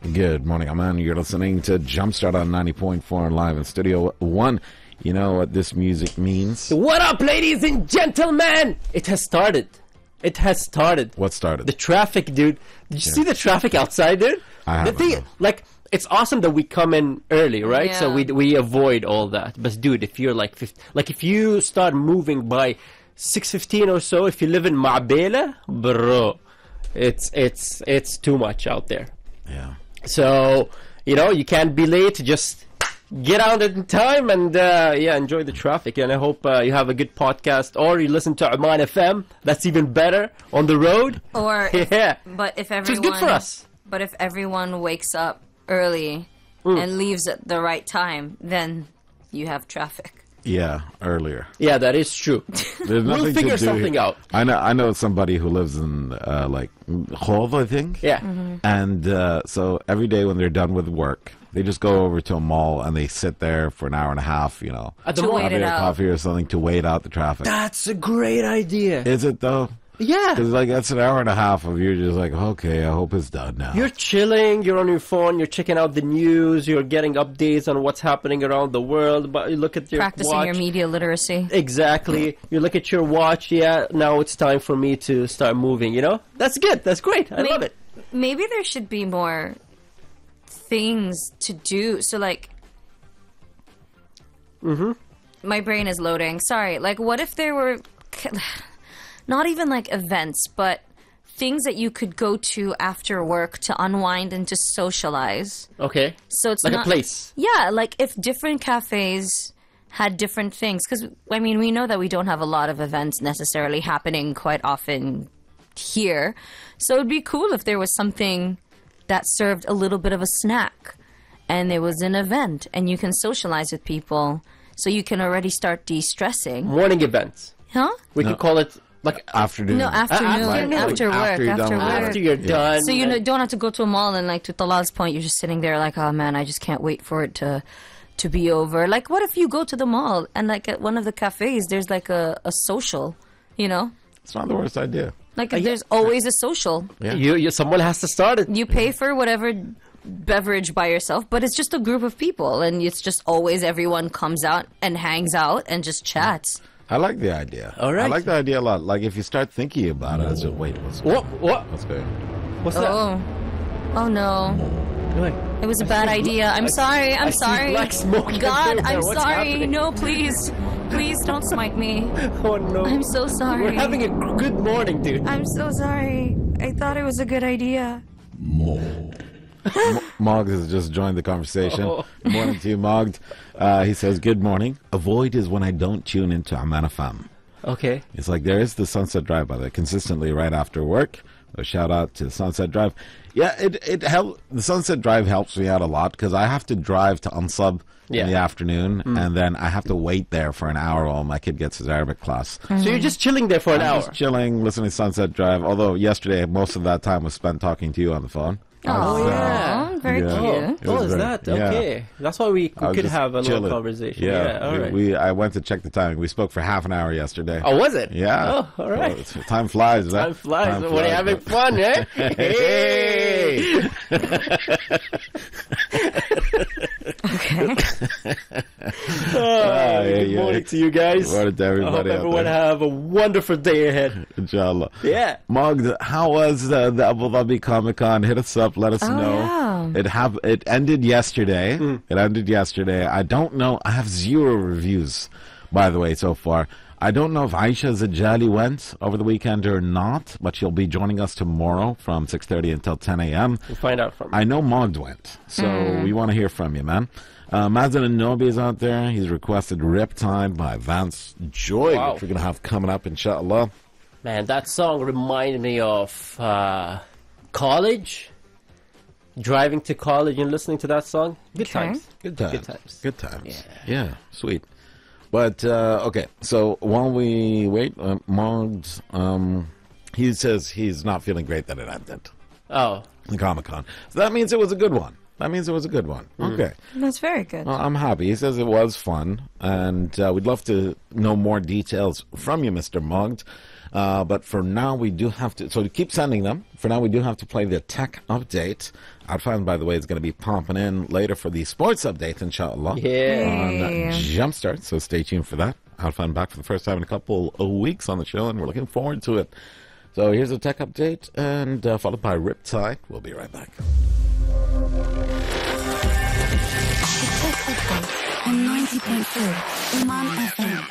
Good morning, Aman. You're listening to Jumpstart on 90.4 live in Studio One. You know what this music means? What up, ladies and gentlemen? It has started. It has started. What started? The traffic, dude. Did you see the traffic outside, dude? I haven't, The thing, no. like, it's awesome that we come in early, right? So Yeah. we avoid all that. But dude, if you're like, if you start moving by 6:15 or so, if you live in Ma'bela, bro, it's too much out there. Yeah. So, you know, you can't be late. Just get out in time and, enjoy the traffic. And I hope you have a good podcast, or you listen to Oman FM. That's even better on the road. Or Yeah. but if So everyone it's good for us. But if everyone wakes up early and leaves at the right time, then you have traffic. Yeah, earlier. Yeah, that is true. There's We'll nothing figure to do something here. out. I know somebody who lives in like Khov, I think. Yeah. And so every day when they're done with work, they just go over to a mall and they sit there for an hour and a half, you know, At the To mall. wait have it their out. coffee or something to wait out the traffic. That's a great idea. Is it though? Yeah. Because like that's an hour and a half of you just like, okay, I hope it's done now. You're chilling, you're on your phone, you're checking out the news, you're getting updates on what's happening around the world, but you look at your Practicing watch. your media literacy. Exactly. You look at your watch, yeah, now it's time for me to start moving, you know? That's good, that's great, I love it. Maybe there should be more things to do. So like my brain is loading. Sorry. Like what if there were not even like events, but things that you could go to after work to unwind and to socialize. Okay. So it's Like not a place. Yeah, like if different cafes had different things, because I mean we know that we don't have a lot of events necessarily happening quite often here, so it'd be cool if there was something that served a little bit of a snack and there was an event and you can socialize with people, so you can already start de-stressing. Morning events. Huh? We No. could call it like Afternoon. No, afternoon, afternoon. after work, After you're done after with work. work. after you're done. So you don't have to go to a mall and like to Talal's point, you're just sitting there like, oh man, I just can't wait for it to be over. Like, what if you go to the mall and like at one of the cafes, there's like a social, you know? It's not the worst idea. Like there's always a social. Yeah. someone has to start it. You pay for whatever beverage by yourself, but it's just a group of people and it's just always everyone comes out and hangs out and just chats. I like the idea. All right. I like the idea a lot. Like if you start thinking about it, it's just wait, what's What? what's going on? What's that? Oh no. Like, It was a bad idea. I'm sorry. I'm I see sorry. black smoke God, everywhere. I'm What's sorry. happening? No, please. Please don't smite me. oh no. I'm so sorry. We're having a good morning, dude. I'm so sorry. I thought it was a good idea. Moggs has just joined the conversation. Oh. Good morning to you, Moggs. He says, good morning. Avoid is when I don't tune into Aman FM. Okay. It's like there is the Sunset Drive, by the way, consistently right after work. A shout out to Sunset Drive. Yeah, it help. The Sunset Drive helps me out a lot because I have to drive to Unsub Yeah. in the afternoon, and then I have to wait there for an hour while my kid gets his Arabic class. So you're just chilling there for an I'm hour. just chilling, listening to Sunset Drive. Although yesterday, most of that time was spent talking to you on the phone. Oh, yeah. very Yeah. cute. It Oh, was is very- that yeah. okay? That's why we I was could just have a little chilling. conversation. Yeah, all right. I went to check the timing. We spoke for half an hour yesterday. Oh, was it? Yeah. Oh, all right. Well, time flies. Time flies when you're having but- fun, eh? Hey! Good morning to you guys. Good morning to I hope everybody out everyone there. have a wonderful day ahead. Inshallah. Yeah. Moggs, how was the Abu Dhabi Comic Con? Hit us up. Let us know. yeah. It ended yesterday. It ended yesterday. I don't know. I have 0 reviews, by the way, so far. I don't know if Aisha Zajali went over the weekend or not, but she'll be joining us tomorrow from 6:30 until 10 a.m. We'll find out from I know Moggs went, so we want to hear from you, man. Mazen and Nobi is out there. He's requested Riptide by Vance Joy, Wow. which we're going to have coming up, inshallah. Man, that song reminded me of college. Driving to college and listening to that song. Good Okay. times. Good times. Good times. Good times. Yeah, sweet. But, okay, so while we wait, Moggs, he says he's not feeling great that it ended, Oh. the Comic-Con. So that means it was a good one. Okay. That's very good. Well, I'm happy. He says it was fun, and we'd love to know more details from you, Mr. Moggs. But for now, we do have to, so to keep sending them, for now we do have to play the tech update. Arfan, by the way, is going to be popping in later for the sports update, inshallah, on Jumpstart, so stay tuned for that. Arfan back for the first time in a couple of weeks on the show, and we're looking forward to it. So here's a tech update, and followed by Riptide. We'll be right back. On 90.4 Oman FM.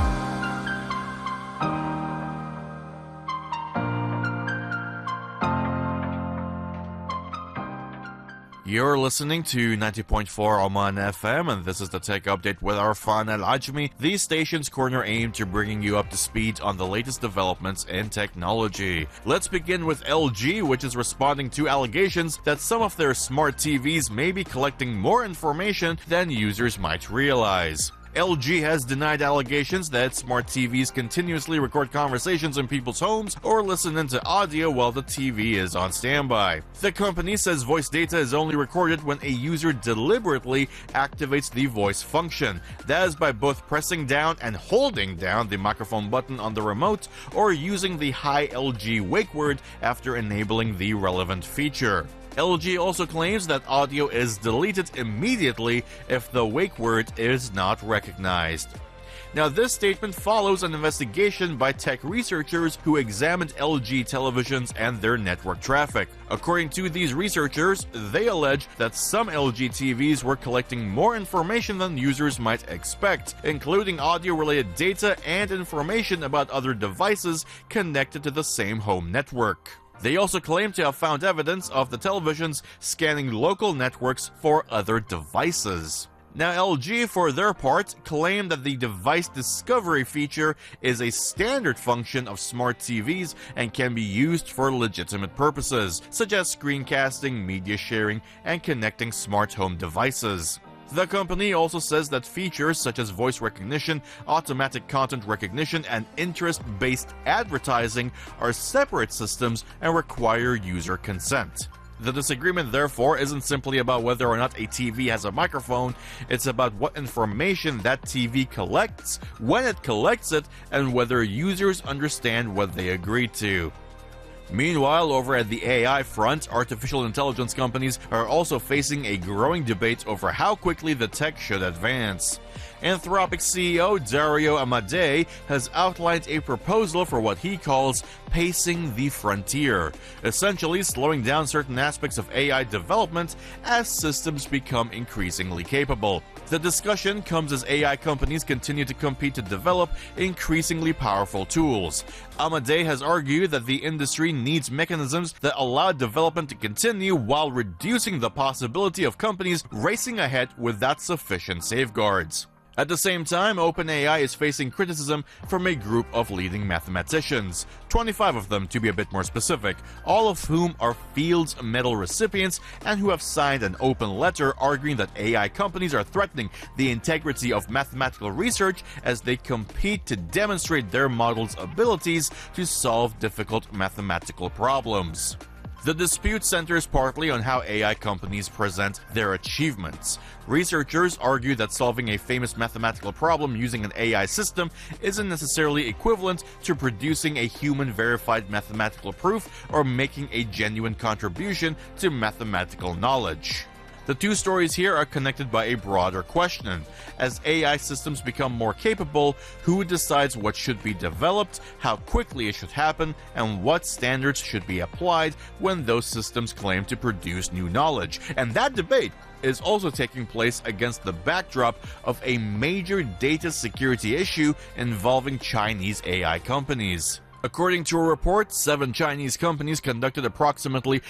You're listening to 90.4 Oman FM, and this is the Tech Update with Arfan Al-Ajmi, the station's corner aimed to bringing you up to speed on the latest developments in technology. Let's begin with LG, which is responding to allegations that some of their smart TVs may be collecting more information than users might realize. LG has denied allegations that smart TVs continuously record conversations in people's homes or listen into audio while the TV is on standby. The company says voice data is only recorded when a user deliberately activates the voice function. That is by both pressing down and holding down the microphone button on the remote or using the high LG wake word after enabling the relevant feature. LG also claims that audio is deleted immediately if the wake word is not recognized. Now, this statement follows an investigation by tech researchers who examined LG televisions and their network traffic. According to these researchers, they allege that some LG TVs were collecting more information than users might expect, including audio-related data and information about other devices connected to the same home network. They also claim to have found evidence of the televisions scanning local networks for other devices. Now, LG, for their part, claim that the device discovery feature is a standard function of smart TVs and can be used for legitimate purposes, such as screencasting, media sharing, and connecting smart home devices. The company also says that features such as voice recognition, automatic content recognition, and interest-based advertising are separate systems and require user consent. The disagreement, therefore, isn't simply about whether or not a TV has a microphone, it's about what information that TV collects, when it collects it, and whether users understand what they agreed to. Meanwhile, over at the AI front, artificial intelligence companies are also facing a growing debate over how quickly the tech should advance. Anthropic CEO Dario Amodei has outlined a proposal for what he calls pacing the frontier, essentially slowing down certain aspects of AI development as systems become increasingly capable. The discussion comes as AI companies continue to compete to develop increasingly powerful tools. Amodei has argued that the industry needs mechanisms that allow development to continue while reducing the possibility of companies racing ahead without sufficient safeguards. At the same time, OpenAI is facing criticism from a group of leading mathematicians, 25 of them to be a bit more specific, all of whom are Fields Medal recipients and who have signed an open letter arguing that AI companies are threatening the integrity of mathematical research as they compete to demonstrate their models' abilities to solve difficult mathematical problems. The dispute centers partly on how AI companies present their achievements. Researchers argue that solving a famous mathematical problem using an AI system isn't necessarily equivalent to producing a human-verified mathematical proof or making a genuine contribution to mathematical knowledge. The two stories here are connected by a broader question. As AI systems become more capable, who decides what should be developed, how quickly it should happen, and what standards should be applied when those systems claim to produce new knowledge? And that debate is also taking place against the backdrop of a major data security issue involving Chinese AI companies. According to a report, 7 Chinese companies conducted approximately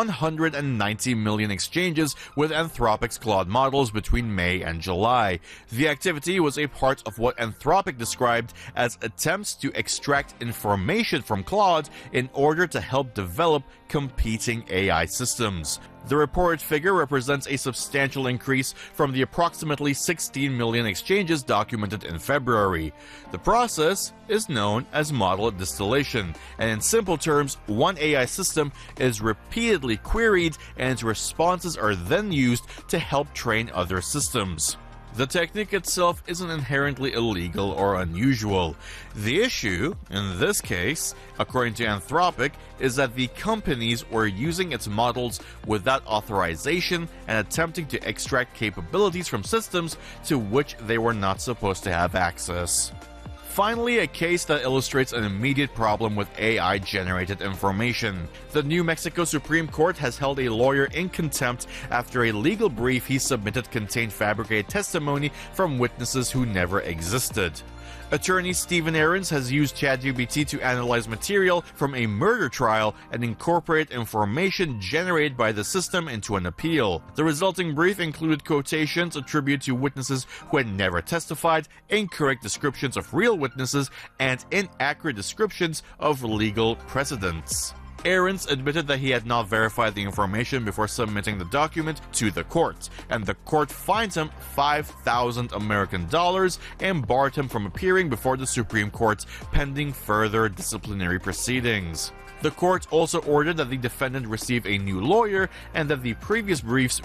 190 million exchanges with Anthropic's Claude models between May and July. The activity was a part of what Anthropic described as attempts to extract information from Claude in order to help develop competing AI systems. The reported figure represents a substantial increase from the approximately 16 million exchanges documented in February. The process is known as model distillation, and in simple terms, one AI system is repeatedly queried and its responses are then used to help train other systems. The technique itself isn't inherently illegal or unusual. The issue, in this case, according to Anthropic, is that the companies were using its models without authorization and attempting to extract capabilities from systems to which they were not supposed to have access. Finally, a case that illustrates an immediate problem with AI-generated information. The New Mexico Supreme Court has held a lawyer in contempt after a legal brief he submitted contained fabricated testimony from witnesses who never existed. Attorney Stephen Aarons has used ChatGPT to analyze material from a murder trial and incorporate information generated by the system into an appeal. The resulting brief included quotations attributed to witnesses who had never testified, incorrect descriptions of real witnesses, and inaccurate descriptions of legal precedents. Aarons admitted that he had not verified the information before submitting the document to the court, and the court fined him $5,000 American and barred him from appearing before the Supreme Court pending further disciplinary proceedings. The court also ordered that the defendant receive a new lawyer and that the previous briefs